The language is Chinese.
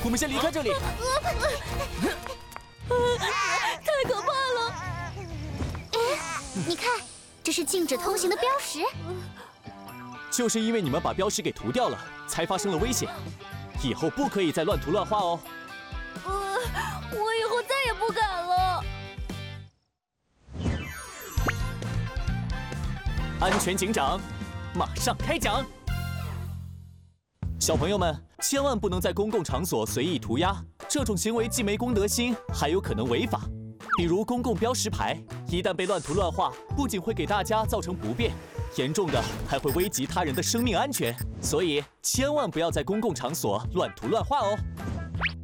我们先离开这里。 太可怕了！ 你看，这是禁止通行的标识。 就是因为你们把标识给涂掉了，才发生了危险。以后不可以再乱涂乱画哦。 我以后再也不敢了。 安全警长，马上开讲。小朋友们，千万不能在公共场所随意涂鸦，这种行为既没公德心，还有可能违法。比如公共标识牌，一旦被乱涂乱画，不仅会给大家造成不便，严重的还会危及他人的生命安全。所以千万不要在公共场所乱涂乱画哦。